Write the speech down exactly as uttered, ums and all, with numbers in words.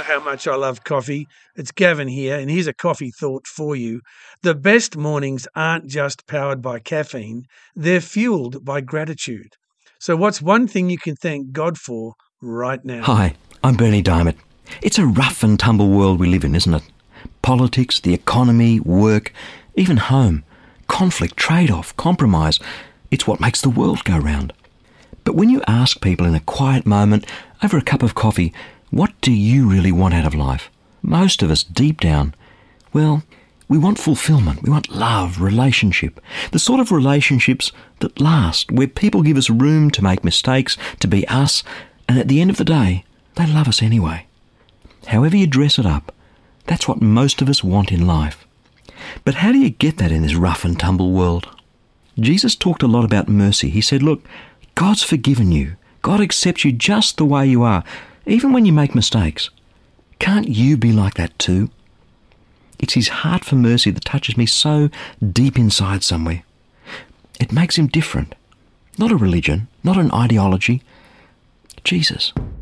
how much I love coffee. It's Gavin here, and here's a coffee thought for you. The best mornings aren't just powered by caffeine, they're fueled by gratitude. So what's one thing you can thank God for right now? Hi, I'm Bernie Diamond. It's a rough and tumble world we live in, isn't it? Politics, the economy, work, even home, conflict, trade-off, compromise. It's what makes the world go round. But when you ask people in a quiet moment over a cup of coffee, what do you really want out of life? Most of us, deep down, well, we want fulfillment. We want love, relationship. The sort of relationships that last, where people give us room to make mistakes, to be us, and at the end of the day, they love us anyway. However you dress it up, that's what most of us want in life. But how do you get that in this rough and tumble world? Jesus talked a lot about mercy. He said, look, God's forgiven you. God accepts you just the way you are, even when you make mistakes. Can't you be like that too? It's his heart for mercy that touches me so deep inside somewhere. It makes him different. Not a religion, not an ideology. Jesus.